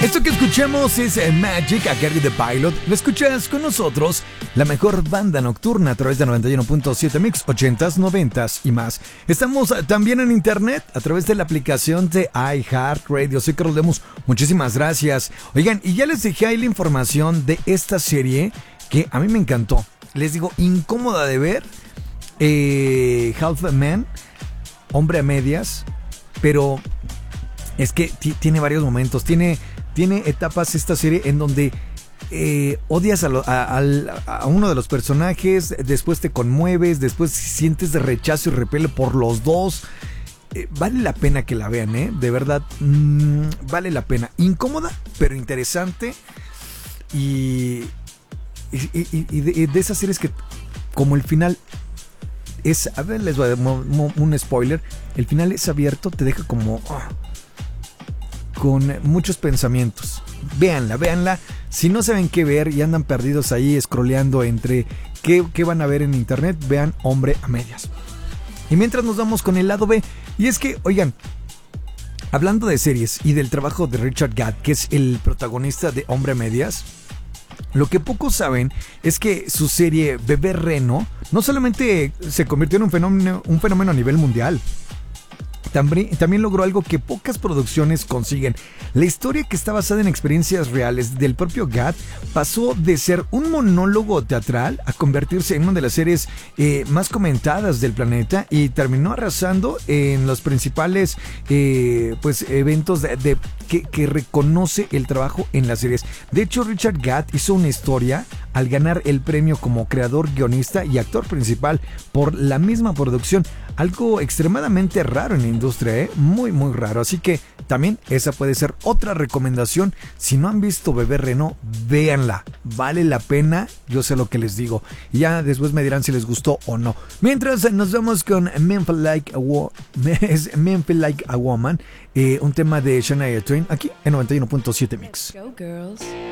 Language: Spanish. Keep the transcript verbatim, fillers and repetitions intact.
Esto que escuchamos es Magic a cargo de Pilot. Lo escuchas con nosotros, la mejor banda nocturna a través de noventa y uno punto siete Mix, ochentas, noventas y más. Estamos también en internet a través de la aplicación de iHeartRadio. Soy Carlos Lemus, muchísimas gracias. Oigan, y ya les dejé ahí la información de esta serie que a mí me encantó. Les digo, incómoda de ver. Eh, Half a Man, hombre a medias, pero es que t- tiene varios momentos, tiene... Tiene etapas esta serie en donde eh, odias a, lo, a, a, a uno de los personajes, después te conmueves, después sientes de rechazo y repele por los dos. Eh, vale la pena que la vean, ¿eh? De verdad, mmm, vale la pena. Incómoda, pero interesante. Y, y, y, y, de, y de esas series que, como el final es... A ver, les voy a dar un spoiler. El final es abierto, te deja como... Oh, con muchos pensamientos. Véanla, véanla. Si no saben qué ver y andan perdidos ahí scrolleando entre qué, qué van a ver en internet, vean Hombre a Medias. Y mientras nos vamos con el lado B, y es que, oigan, hablando de series y del trabajo de Richard Gadd, que es el protagonista de Hombre a Medias, lo que pocos saben es que su serie Bebé Reno no solamente se convirtió en un fenómeno, un fenómeno a nivel mundial, También, también logró algo que pocas producciones consiguen. La historia, que está basada en experiencias reales del propio Gadd, pasó de ser un monólogo teatral a convertirse en una de las series eh, más comentadas del planeta, y terminó arrasando en los principales eh, pues, eventos de, de, que, que reconoce el trabajo en las series. De hecho, Richard Gadd hizo una historia al ganar el premio como creador, guionista y actor principal por la misma producción. Algo extremadamente raro en la industria, ¿eh? Muy, muy raro. Así que también esa puede ser otra recomendación. Si no han visto Bebé Reno, véanla. Vale la pena, yo sé lo que les digo. Y ya después me dirán si les gustó o no. Mientras nos vamos con Men Feel Like a, Wo- Men Feel Like a Woman, eh, un tema de Shania Twain, aquí en noventa y uno punto siete Mix. Go, girls.